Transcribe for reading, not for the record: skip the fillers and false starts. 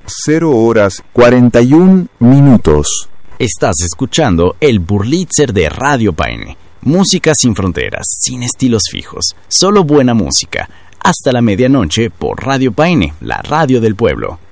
0:41. Estás escuchando el Burlitzer de Radio Paine. Música sin fronteras, sin estilos fijos, solo buena música. Hasta la medianoche por Radio Paine, la radio del pueblo.